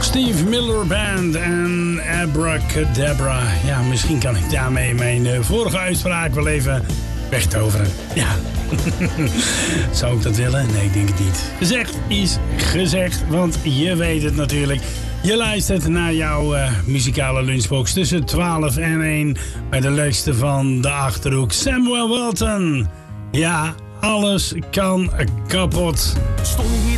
Steve Miller Band en Abracadabra. Ja, misschien kan ik daarmee mijn vorige uitspraak wel even wegtoveren. Ja. Zou ik dat willen? Nee, ik denk het niet. Gezegd is gezegd, want je weet het natuurlijk. Je luistert naar jouw muzikale lunchbox tussen 12 en 1 bij de leukste van de Achterhoek. Samuel Walton. Ja, alles kan kapot. Stond hier